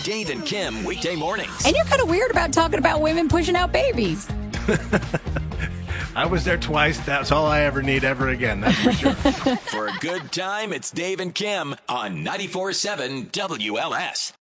Dave and Kim, weekday mornings. And you're kind of weird about talking about women pushing out babies. I was there twice. That's all I ever need ever again. That's for sure. For a good time, it's Dave and Kim on 94.7 WLS.